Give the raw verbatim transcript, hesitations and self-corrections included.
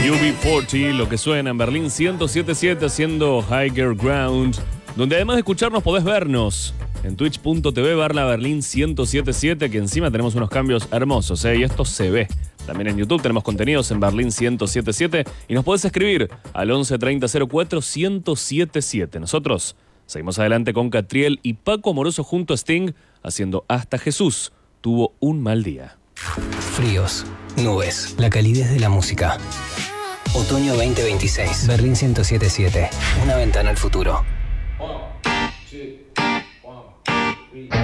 U B cuarenta, lo que suena en Berlín ciento siete punto siete haciendo Higher Ground, donde además de escucharnos podés vernos en twitch punto tv barra Berlín ciento siete punto siete, que encima tenemos unos cambios hermosos, ¿eh? Y esto se ve. También en YouTube tenemos contenidos en Berlín ciento siete punto siete y nos podés escribir al once treinta cero cuatro ciento setenta y siete. Nosotros seguimos adelante con Catriel y Paco Amoroso junto a Sting haciendo Hasta Jesús tuvo un mal día. Fríos, nubes, la calidez de la música. Otoño veinte veintiséis. Berlín ciento siete punto siete. Una ventana al futuro.